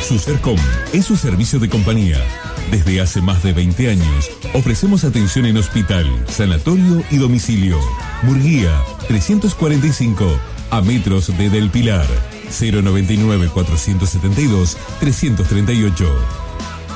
SUSERCOM es su servicio de compañía. Desde hace más de 20 años ofrecemos atención en hospital, sanatorio y domicilio. Murguía 345, a metros de Del Pilar. 099 472 338.